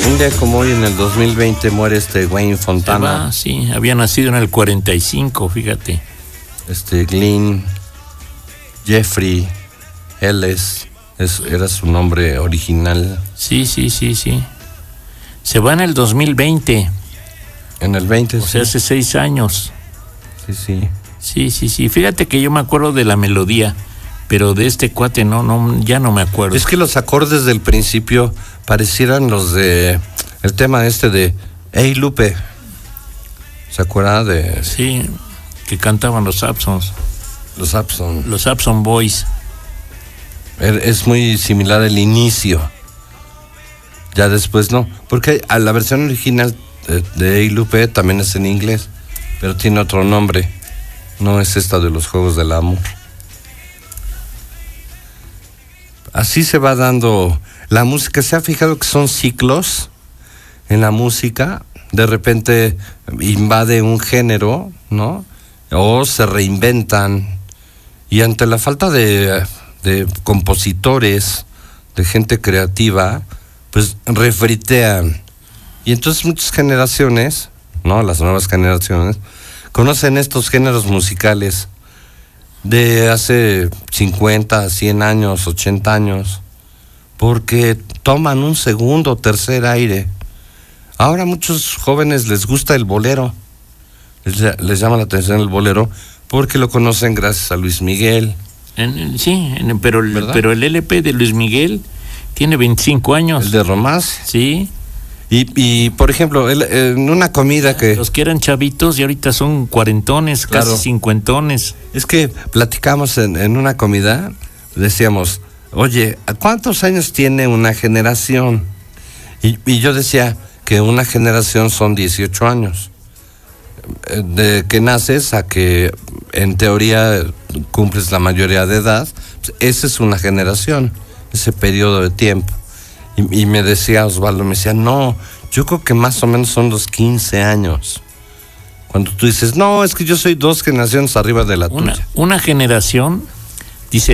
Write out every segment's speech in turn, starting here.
Un día como hoy, en el 2020, muere Wayne Fontana. Sí, había nacido en el 45, fíjate. Glyn Jeffrey Ellis, era su nombre original. Sí. Se va en el 2020. En el 20, o sea, hace 6 años. Sí. Sí. Fíjate que yo me acuerdo de la melodía, pero de este cuate ya no me acuerdo. Es que los acordes del principio parecieran los de el tema de Hey Lupe. ¿Se acuerda de? Sí, que cantaban los Absons. Los Abson Boys. Es muy similar el inicio. Ya después no, porque a la versión original de Hey Lupe también es en inglés, pero tiene otro nombre. No es esta de los Juegos del Amor. Así se va dando la música. ¿Se ha fijado que son ciclos en la música? De repente invade un género, ¿no? O se reinventan. Y ante la falta de compositores, de gente creativa, pues refritean. Y entonces muchas generaciones, ¿no? Las nuevas generaciones conocen estos géneros musicales de hace 50, 100 años, 80 años, porque toman un segundo, tercer aire. Ahora a muchos jóvenes les gusta el bolero, les llama la atención el bolero, porque lo conocen gracias a Luis Miguel. Pero el LP de Luis Miguel tiene 25 años. ¿El de Romás? Sí. Y por ejemplo, en una comida que... Los que eran chavitos y ahorita son cuarentones, claro, casi cincuentones. Es que platicamos en una comida, decíamos, oye, ¿cuántos años tiene una generación? Y yo decía que una generación son 18 años. De que naces a que en teoría cumples la mayoría de edad, pues esa es una generación, ese periodo de tiempo. Y me decía Osvaldo, me decía, no, yo creo que más o menos son los 15 años. Cuando tú dices, no, es que yo soy 2 generaciones arriba de la tuya. Una generación, dice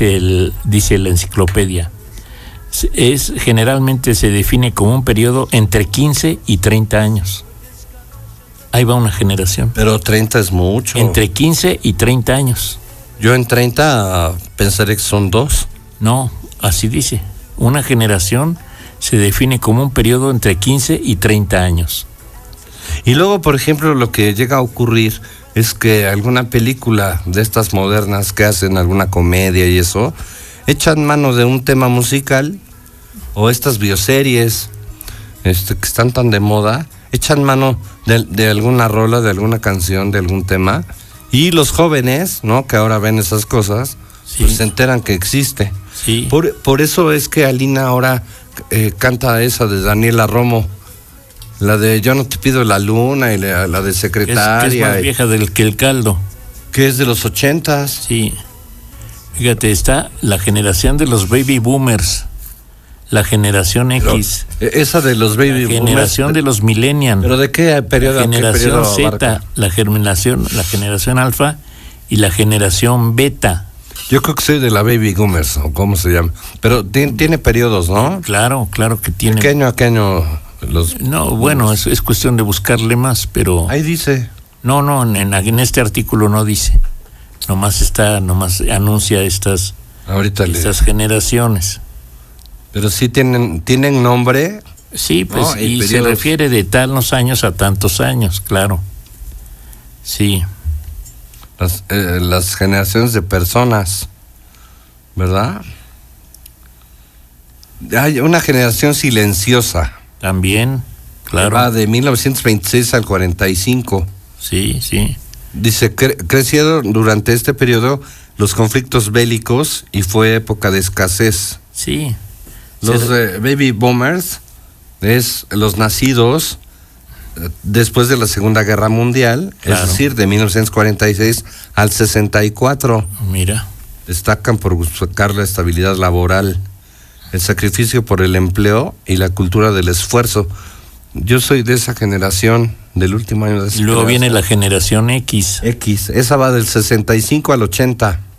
la enciclopedia, generalmente se define como un periodo entre 15 y 30 años. Ahí va una generación. Pero 30 es mucho. Entre 15 y 30 años. Yo en 30 pensaré que son 2. No, así dice. Una generación se define como un periodo entre 15 y 30 años. Y luego, por ejemplo, lo que llega a ocurrir es que alguna película de estas modernas que hacen, alguna comedia y eso, echan mano de un tema musical, o estas bioseries que están tan de moda, echan mano de alguna rola, de alguna canción, de algún tema, y los jóvenes, ¿no?, que ahora ven esas cosas, sí, pues se enteran que existe. Sí. Por eso es que Alina ahora canta esa de Daniela Romo, la de Yo no te pido la luna, y la de Secretaria. Que es más vieja que el caldo. Que es de los 80s. Sí. Fíjate, está la generación de los baby boomers, la generación X. Pero esa de los baby boomers. La generación de los millennials. ¿Pero de qué periodo? La generación Z, la generación alfa y la generación beta. Yo creo que soy de la baby boomers, o cómo se llama. Pero tiene periodos, ¿no? Claro que tiene. ¿De qué año a qué año los? No, bueno, es cuestión de buscarle más, pero. Ahí dice. No, en este artículo no dice. Nomás anuncia estas generaciones. Pero sí tienen nombre. Sí, pues, ¿no? Y se refiere de tantos años a tantos años, claro. Sí. Las generaciones de personas, ¿verdad? Hay una generación silenciosa. También, claro. Va de 1926 al 45. Sí. Dice, crecieron durante este periodo los conflictos bélicos y fue época de escasez. Sí. Los baby boomers es los nacidos después de la Segunda Guerra Mundial, claro, es decir, de 1946 al 64. Mira. Destacan por buscar la estabilidad laboral, el sacrificio por el empleo y la cultura del esfuerzo. Yo soy de esa generación, del último año de esa generación. Y luego viene la generación X. Esa va del 65 al 80.